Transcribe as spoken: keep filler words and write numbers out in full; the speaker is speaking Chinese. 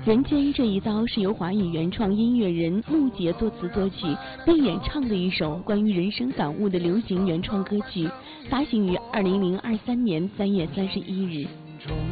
人间这一遭是由华语原创音乐人木杰作词作曲并演唱的一首关于人生感悟的流行原创歌曲，发行于二零零二三年三月三十一日。